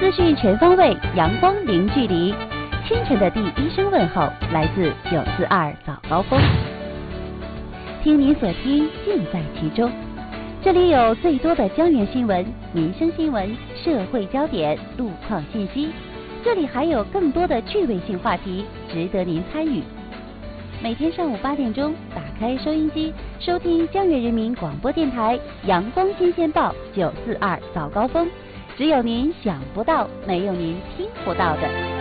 资讯全方位，阳光零距离。清晨的第一声问候，来自942早高峰。听你所听，尽在其中。这里有最多的江源新闻、民生新闻、社会焦点、路况信息。这里还有更多的趣味性话题，值得您参与。每天上午8点钟，打开收音机，收听江源人民广播电台阳光新鲜报942早高峰。只有您想不到，没有您听不到的。